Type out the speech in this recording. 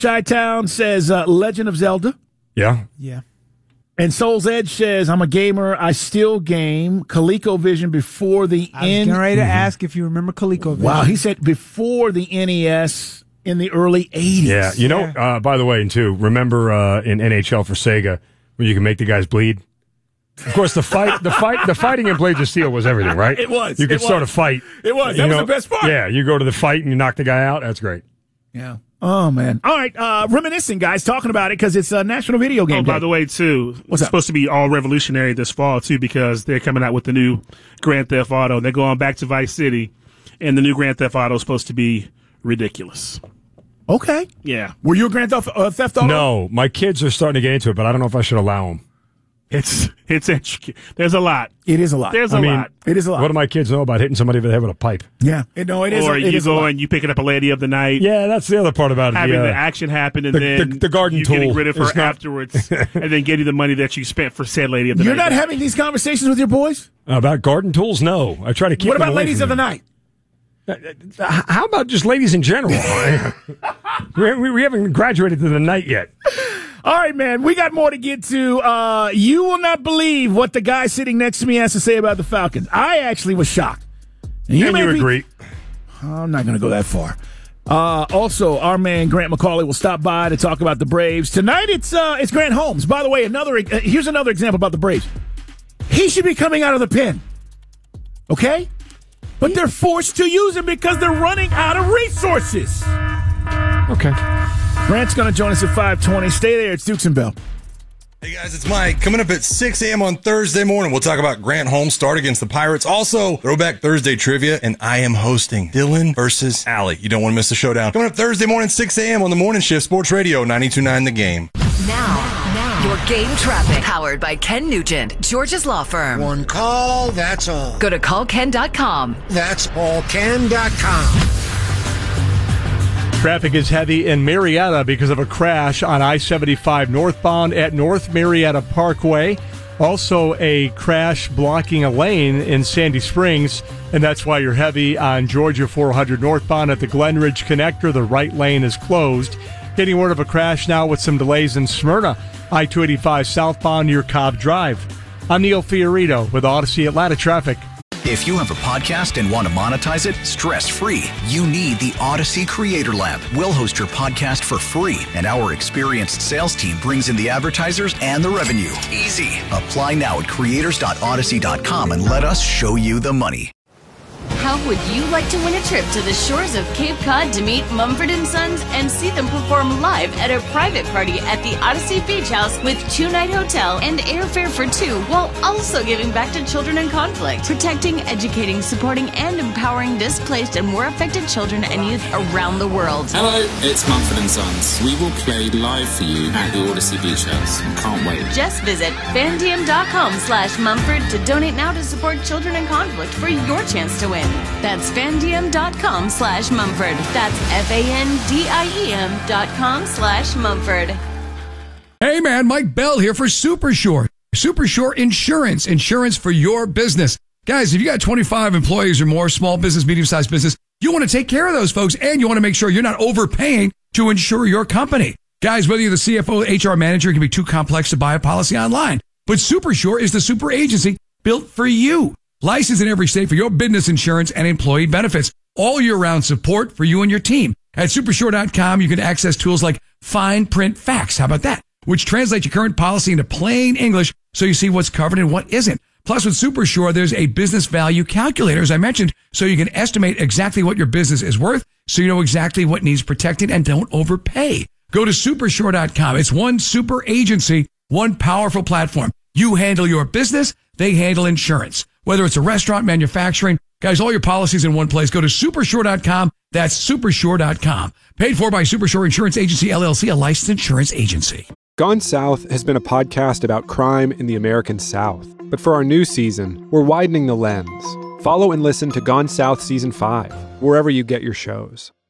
Chi-Town says Legend of Zelda. Yeah. And Soul's Edge says, I'm a gamer. I still game ColecoVision before the I was getting ready to ask if you remember ColecoVision. Wow, he said before the NES in the early 80s. Yeah. You know, by the way, too, remember in NHL for Sega when you can make the guys bleed? Of course, the fighting in Blades of Steel was everything, right? It was. You could start a fight. It was. That was the best part. Yeah, you go to the fight and you knock the guy out. That's great. Yeah. Oh, man. All right. Reminiscing, guys, talking about it because it's a National Video Game Day. By the way, too, it's supposed to be all revolutionary this fall, too, because they're coming out with the new Grand Theft Auto. They're going back to Vice City, and the new Grand Theft Auto is supposed to be ridiculous. Okay. Yeah. Were you a Grand Theft Auto? No, my kids are starting to get into it, but I don't know if I should allow them. It's there's a lot. It is a lot. There's a lot. It is a lot. What do my kids know about hitting somebody over the head with a pipe? Yeah. No, it is. Or it you is go and you picking up a lady of the night. Yeah, that's the other part about it. Having the action happen and then the garden you tool getting rid of her is not- afterwards and then getting the money that you spent for said lady of the You're night. not having these conversations with your boys? About garden tools? No. I try to keep What them about away ladies from of the them. night? How about just ladies in general? we haven't graduated to the night yet. All right, man. We got more to get to. You will not believe what the guy sitting next to me has to say about the Falcons. I actually was shocked. And you agree. I'm not going to go that far. Also, our man Grant McCauley will stop by to talk about the Braves. Tonight, it's Grant Holmes. By the way, here's another example about the Braves. He should be coming out of the pen. Okay? But they're forced to use him because they're running out of resources. Okay. Grant's going to join us at 5:20. Stay there. It's Dukes and Bell. Hey guys, it's Mike. Coming up at 6 a.m. on Thursday morning, we'll talk about Grant Holmes' start against the Pirates. Also, Throwback Thursday trivia, and I am hosting Dylan versus Allie. You don't want to miss the showdown. Coming up Thursday morning, 6 a.m. on the Morning Shift, Sports Radio 92.9 The Game. Now, your game traffic. Powered by Ken Nugent, George's Law Firm. One call, that's all. Go to callken.com. That's allken.com. Traffic is heavy in Marietta because of a crash on I-75 northbound at North Marietta Parkway. Also a crash blocking a lane in Sandy Springs, and that's why you're heavy on Georgia 400 northbound at the Glenridge connector. The right lane is closed. Getting word of a crash now with some delays in Smyrna. I-285 southbound near Cobb Drive. I'm Neil Fiorito with Odyssey Atlanta Traffic. If you have a podcast and want to monetize it stress-free, you need the Odyssey Creator Lab. We'll host your podcast for free, and our experienced sales team brings in the advertisers and the revenue. Easy. Apply now at creators.odyssey.com and let us show you the money. How would you like to win a trip to the shores of Cape Cod to meet Mumford & Sons and see them perform live at a private party at the Odyssey Beach House with 2-night hotel and airfare for 2, while also giving back to children in conflict, protecting, educating, supporting, and empowering displaced and war affected children and youth around the world? Hello, it's Mumford & Sons. We will play live for you at the Odyssey Beach House. Can't wait. Just visit fandiem.com/Mumford to donate now to support children in conflict for your chance to win. That's fandiem.com/Mumford. That's FANDIEM.com/Mumford. Hey man, Mike Bell here for Super Short. Super Short Insurance. Insurance for your business. Guys, if you got 25 employees or more, small business, medium-sized business, you want to take care of those folks and you want to make sure you're not overpaying to insure your company. Guys, whether you're the CFO, HR manager, it can be too complex to buy a policy online. But Super Short is the super agency built for you. Licensed in every state for your business insurance and employee benefits. All year-round support for you and your team. At supershore.com, you can access tools like Fine Print Facts. How about that? Which translates your current policy into plain English so you see what's covered and what isn't. Plus, with Supershore, there's a business value calculator, as I mentioned, so you can estimate exactly what your business is worth so you know exactly what needs protecting and don't overpay. Go to supershore.com. It's one super agency, one powerful platform. You handle your business, they handle insurance. Whether it's a restaurant, manufacturing, guys, all your policies in one place. Go to supershore.com. That's supershore.com. Paid for by Supershore Insurance Agency, LLC, a licensed insurance agency. Gone South has been a podcast about crime in the American South. But for our new season, we're widening the lens. Follow and listen to Gone South Season 5, wherever you get your shows.